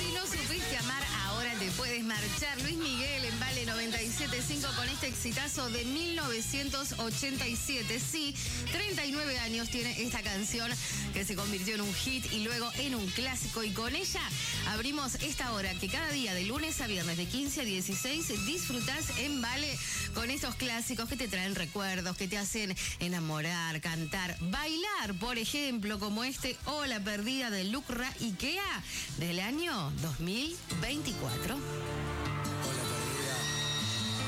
Si no supiste amar, ahora te puedes marchar. Luis Miguel en Vale 97.5 con este exitazo de 1987. Sí, 39 años tiene esta canción que se convirtió en un hit y luego en un clásico. Y con ella abrimos esta hora que cada día de lunes a viernes de 15 a 16 disfrutás en Vale con estos clásicos que te traen recuerdos, que te hacen enamorar, cantar, bailar, por ejemplo, como este Ola Perdida de Lucra Ikea del año 2024.